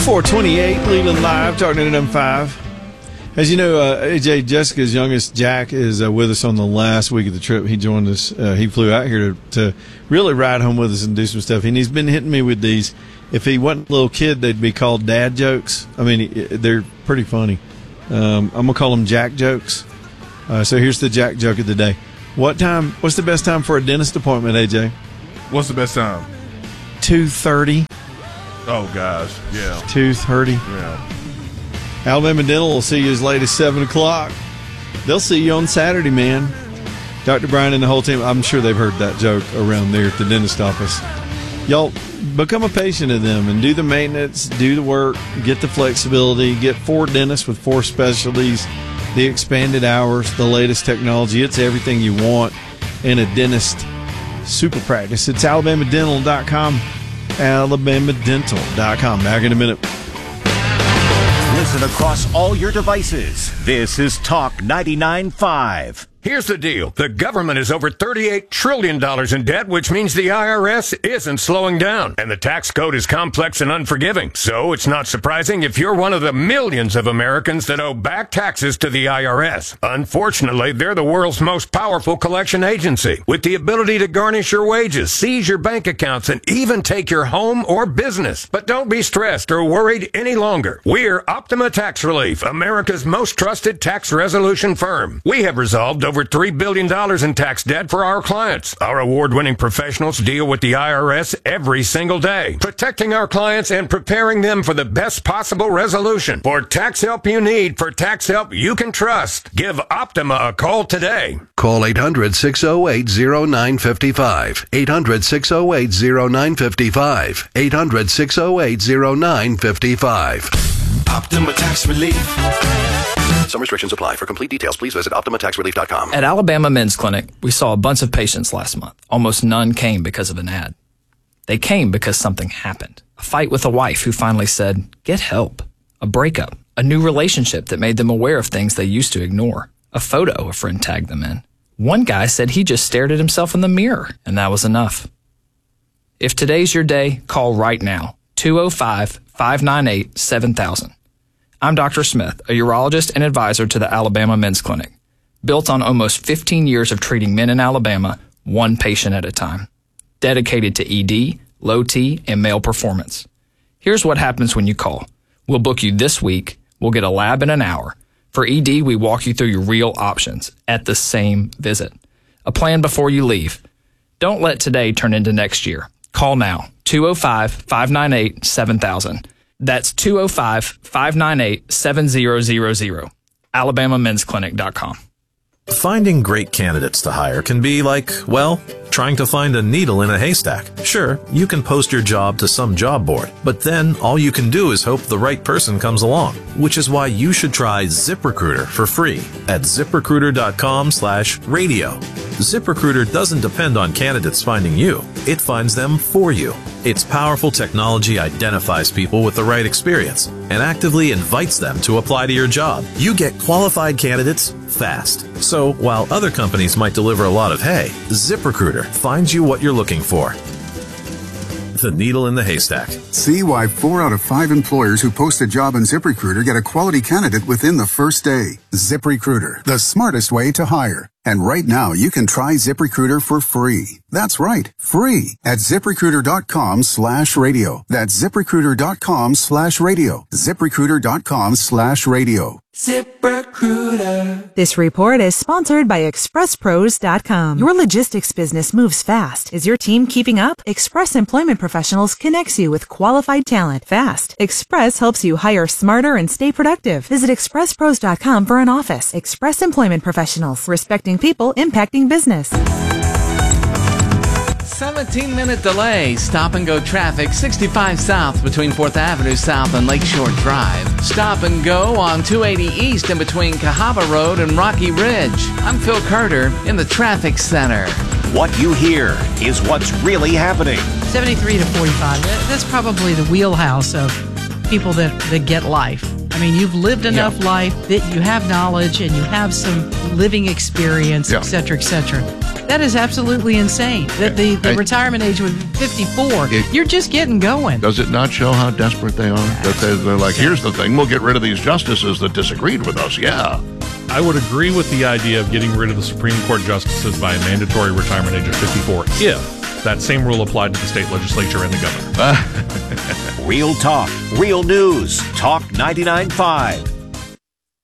428, Leland Live, talking to them 5. As you know, AJ, Jessica's youngest, Jack, is with us on the last week of the trip. He joined us. He flew out here to really ride home with us and do some stuff. And he's been hitting me with these. If he wasn't a little kid, they'd be called dad jokes. I mean, they're pretty funny. I'm going to call them Jack jokes. So here's the Jack joke of the day. What's the best time for a dentist appointment, AJ? What's the best time? 2:30. Oh, gosh. Yeah. 2:30. Yeah. Alabama Dental will see you as late as 7 o'clock. They'll see you on Saturday, man. Dr. Brian and the whole team, I'm sure they've heard that joke around there at the dentist office. Y'all, become a patient of them and do the maintenance, do the work, get the flexibility, get 4 dentists with 4 specialties, the expanded hours, the latest technology. It's everything you want in a dentist super practice. It's alabamadental.com. alabamadental.com. Back in a minute. Listen across all your devices. This is Talk 99.5. Here's the deal. The government is over $38 trillion in debt, which means the IRS isn't slowing down. And the tax code is complex and unforgiving. So it's not surprising if you're one of the millions of Americans that owe back taxes to the IRS. Unfortunately, they're the world's most powerful collection agency, with the ability to garnish your wages, seize your bank accounts, and even take your home or business. But don't be stressed or worried any longer. We're Optima Tax Relief, America's most trusted tax resolution firm. We have resolved over $3 billion in tax debt for our clients. Our award-winning professionals deal with the IRS every single day, protecting our clients and preparing them for the best possible resolution. For tax help you need, for tax help you can trust, give Optima a call today. Call 800-608-0955. 800-608-0955. 800-608-0955. Optima Tax Relief. Some restrictions apply. For complete details, please visit OptimaTaxRelief.com. At Alabama Men's Clinic, we saw a bunch of patients last month. Almost none came because of an ad. They came because something happened. A fight with a wife who finally said, get help. A breakup. A new relationship that made them aware of things they used to ignore. A photo a friend tagged them in. One guy said he just stared at himself in the mirror, and that was enough. If today's your day, call right now. 205-598-7000. I'm Dr. Smith, a urologist and advisor to the Alabama Men's Clinic, built on almost 15 years of treating men in Alabama, one patient at a time, dedicated to ED, low T, and male performance. Here's what happens when you call. We'll book you this week. We'll get a lab in an hour. For ED, we walk you through your real options at the same visit. A plan before you leave. Don't let today turn into next year. Call now, 205-598-7000. That's 205-598-7000. AlabamaMen'sClinic.com. Finding great candidates to hire can be like, well, trying to find a needle in a haystack. Sure, you can post your job to some job board, but then all you can do is hope the right person comes along, which is why you should try ZipRecruiter for free at ZipRecruiter.com/radio. ZipRecruiter doesn't depend on candidates finding you. It finds them for you. Its powerful technology identifies people with the right experience and actively invites them to apply to your job. You get qualified candidates fast. So while other companies might deliver a lot of hay, ZipRecruiter finds you what you're looking for. The needle in the haystack. See why 4 out of 5 employers who post a job on ZipRecruiter get a quality candidate within the first day. ZipRecruiter, the smartest way to hire. And right now, you can try ZipRecruiter for free. That's right, free at ZipRecruiter.com/radio. That's ZipRecruiter.com/radio. ZipRecruiter.com/radio. ZipRecruiter. This report is sponsored by ExpressPros.com. Your logistics business moves fast. Is your team keeping up? Express Employment Professionals connects you with qualified talent fast. Express helps you hire smarter and stay productive. Visit ExpressPros.com for an office. Express Employment Professionals, respecting people, impacting business. 17-minute delay. Stop and go traffic 65 south between 4th Avenue South and Lakeshore Drive. Stop and go on 280 East in between Cahaba Road and Rocky Ridge. I'm Phil Carter in the traffic center. What you hear is what's really happening. 73 to 45. That's probably the wheelhouse of people that get life. I mean, you've lived enough life that you have knowledge and you have some living experience, et cetera, et cetera. That is absolutely insane. That the retirement age would be 54. You're just getting going. Does it not show how desperate they are? That they're like, here's the thing, we'll get rid of these justices that disagreed with us. Yeah. I would agree with the idea of getting rid of the Supreme Court justices by a mandatory retirement age of 54 if that same rule applied to the state legislature and the governor. Real talk, real news. Talk 99.5.